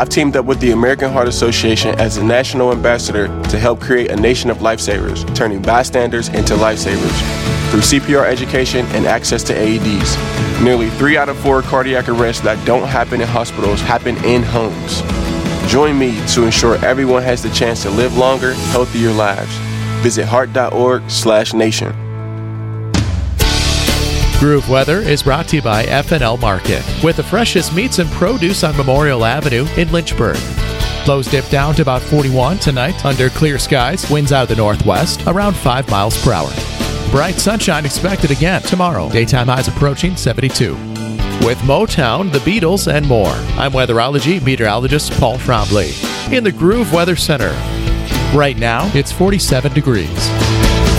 I've teamed up with the American Heart Association as a national ambassador to help create a nation of lifesavers, turning bystanders into lifesavers. Through CPR education and access to AEDs, nearly 3 out of 4 cardiac arrests that don't happen in hospitals happen in homes. Join me to ensure everyone has the chance to live longer, healthier lives. Visit heart.org/nation. Groove Weather is brought to you by F&L Market, with the freshest meats and produce on Memorial Avenue in Lynchburg. Lows dip down to about 41 tonight under clear skies, winds out of the northwest, around 5 miles per hour. Bright sunshine expected again tomorrow. Daytime highs approaching 72. With Motown, the Beatles, and more, I'm weatherology meteorologist Paul Trombley in the Groove Weather Center. Right now, it's 47 degrees.